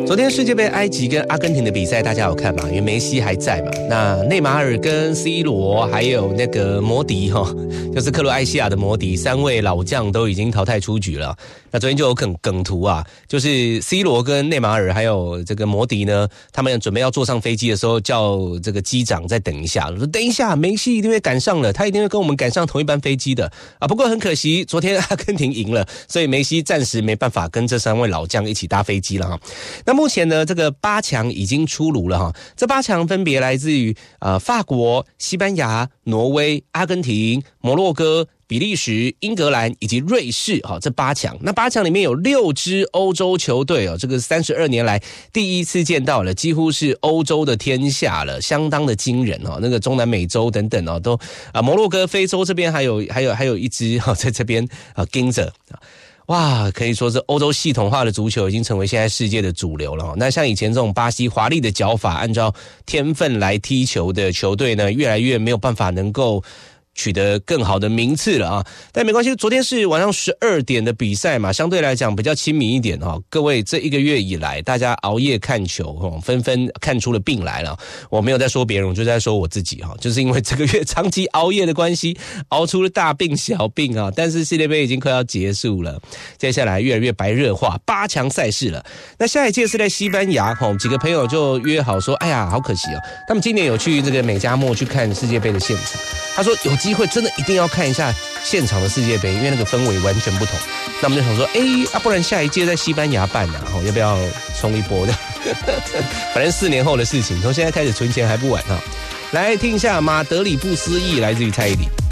昨天世界杯埃及跟阿根廷的比赛大家有看吗？因为梅西还在嘛，那内马尔跟 C 罗还有那个摩迪就是克罗埃西亚的摩迪3位老将都已经淘汰出局了。那昨天就有梗图啊，就是 C 罗跟内马尔还有这个摩迪呢，他们准备要坐上飞机的时候，叫这个机长再等一下，说等一下梅西一定会赶上了，他一定会跟我们赶上同一班飞机的啊。不过很可惜，昨天阿根廷赢了，所以梅西暂时没办法跟这3位老将一起搭飞机了哈。那目前呢，这个8强已经出炉了哈。这8强分别来自于法国、西班牙、挪威、阿根廷、摩洛哥、比利时、英格兰以及瑞士这8强。那8强里面有6支欧洲球队这个32年来第一次见到了，几乎是欧洲的天下了，相当的惊人那个中南美洲等等都摩洛哥、非洲这边还有一支在这边盯着。哇，可以说是欧洲系统化的足球已经成为现在世界的主流了。那像以前这种巴西华丽的脚法，按照天分来踢球的球队呢，越来越没有办法能够取得更好的名次了啊，但没关系，昨天是晚上12点的比赛嘛，相对来讲比较亲民一点哈。各位这1个月以来，大家熬夜看球纷纷看出了病来了。我没有在说别人，我就在说我自己哈，就是因为这个月长期熬夜的关系，熬出了大病小病啊。但是世界杯已经快要结束了，接下来越来越白热化，8强赛事了。那下一届是在西班牙几个朋友就约好说，哎呀，好可惜他们今年有去这个美加墨去看世界杯的现场，他说有机会真的一定要看一下现场的世界杯，因为那个氛围完全不同。那我们就想说，不然下一届在西班牙办要不要冲一波的？反正4年后的事情，从现在开始存钱还不晚来听一下马德里不思议，来自于蔡依林。